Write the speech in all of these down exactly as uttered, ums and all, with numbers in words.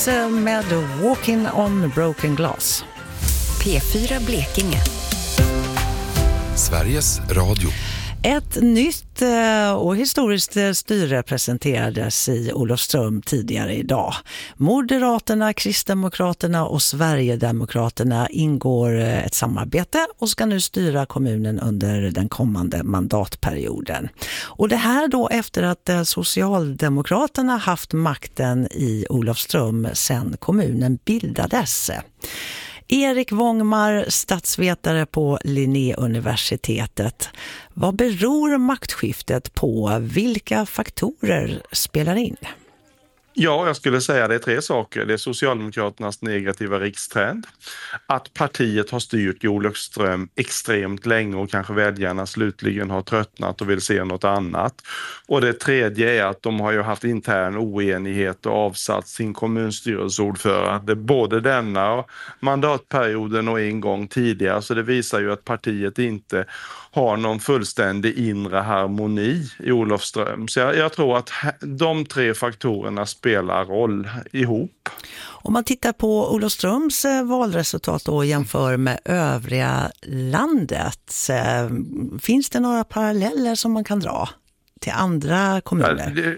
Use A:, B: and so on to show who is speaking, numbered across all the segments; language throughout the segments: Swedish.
A: med Walking on Broken Glass.
B: P fyra Blekinge.
C: Sveriges Radio.
A: Ett nytt och historiskt styre presenterades i Olofström tidigare idag. Moderaterna, Kristdemokraterna och Sverigedemokraterna ingår ett samarbete och ska nu styra kommunen under den kommande mandatperioden. Och det här då efter att Socialdemokraterna haft makten i Olofström sedan kommunen bildades. Erik Wångmar, statsvetare på Linnéuniversitetet. Vad beror maktskiftet på? Vilka faktorer spelar in?
D: Ja, jag skulle säga det är tre saker. Det är Socialdemokraternas negativa rikstrend. Att partiet har styrt i Olofström extremt länge och kanske väljarna slutligen har tröttnat och vill se något annat. Och det tredje är att de har ju haft intern oenighet och avsatt sin kommunstyrelseordförande både denna mandatperioden och en gång tidigare. Så det visar ju att partiet inte har någon fullständig inre harmoni i Olofström. Så jag, jag tror att de tre faktorerna spelar roll ihop.
A: Om man tittar på Olofströms valresultat och jämför med övriga landet, finns det några paralleller som man kan dra till andra kommuner?
D: Ja, det,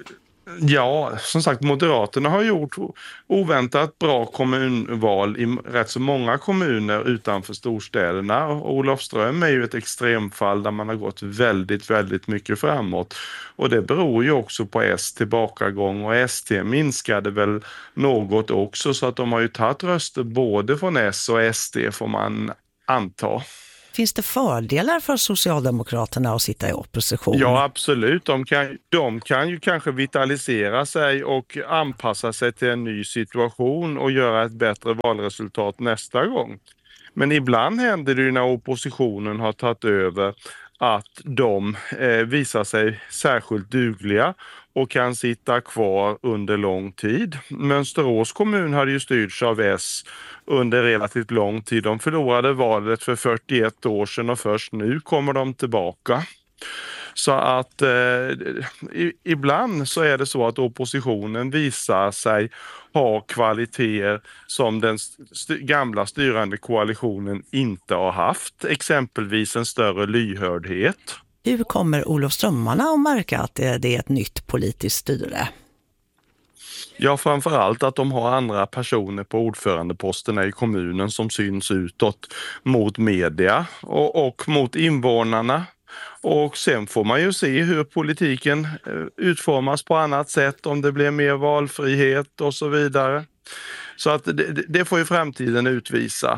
D: ja, som sagt, Moderaterna har gjort oväntat bra kommunval i rätt så många kommuner utanför storstäderna. Olofström är ju ett extremfall där man har gått väldigt, väldigt mycket framåt. Och det beror ju också på S tillbakagång och S T minskade väl något också, så att de har ju tagit röster både från S och S D får man anta.
A: Finns det fördelar för Socialdemokraterna att sitta i opposition?
D: Ja, absolut. De kan, de kan ju kanske vitalisera sig och anpassa sig till en ny situation och göra ett bättre valresultat nästa gång. Men ibland händer det ju när oppositionen har tagit över att de eh, visar sig särskilt dugliga och kan sitta kvar under lång tid. Mönsterås kommun hade ju styrts av S under relativt lång tid. De förlorade valet för fyrtioett år sedan och först nu kommer de tillbaka. Så att eh, i, ibland så är det så att oppositionen visar sig ha kvaliteter som den st- gamla styrande koalitionen inte har haft. Exempelvis en större lyhördhet.
A: Hur kommer Olofströmmarna att märka att det, det är ett nytt politiskt styre?
D: Ja, framförallt att de har andra personer på ordförandeposterna i kommunen som syns utåt mot media och, och mot invånarna. Och sen får man ju se hur politiken utformas på annat sätt, om det blir mer valfrihet och så vidare. Så att det, det får ju framtiden utvisa.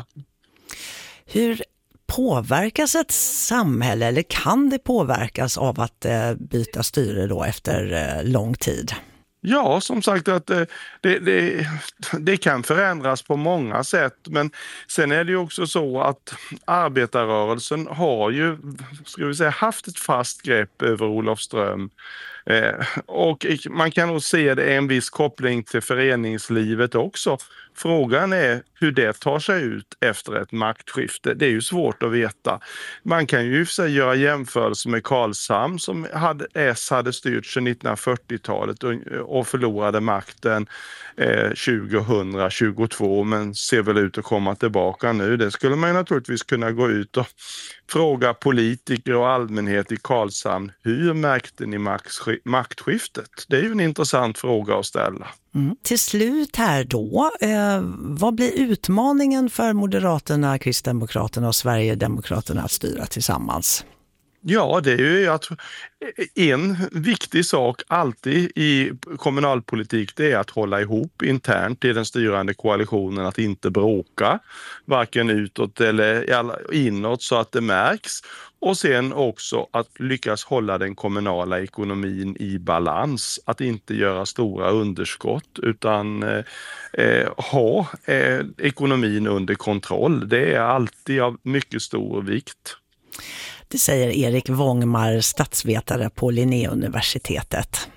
A: Hur påverkas ett samhälle, eller kan det påverkas av att byta styre då efter lång tid?
D: Ja, som sagt att det, det, det kan förändras på många sätt, men sen är det ju också så att arbetarrörelsen har ju, ska vi säga, haft ett fast grepp över Olofström. Eh, och man kan nog se det en viss koppling till föreningslivet också. Frågan är hur det tar sig ut efter ett maktskifte. Det är ju svårt att veta. Man kan ju för sig göra jämförelser med Karlshamn som hade, S hade styrt sedan nittonhundrafyrtiotalet och, och förlorade makten eh, tjugohundratjugotvå men ser väl ut att komma tillbaka nu. Det skulle man ju naturligtvis kunna gå ut och fråga politiker och allmänhet i Karlshamn, hur märkte ni maktskiftet? Det är ju en intressant fråga att ställa.
A: Mm. Till slut här då, eh, vad blir utmaningen för Moderaterna, Kristdemokraterna och Sverigedemokraterna att styra tillsammans?
D: Ja, det är ju att en viktig sak alltid i kommunalpolitik, det är att hålla ihop internt i den styrande koalitionen, att inte bråka varken utåt eller inåt så att det märks. Och sen också att lyckas hålla den kommunala ekonomin i balans, att inte göra stora underskott utan eh, ha eh, ekonomin under kontroll. Det är alltid av mycket stor vikt.
A: Det säger Erik Wångmar, statsvetare på Linnéuniversitetet.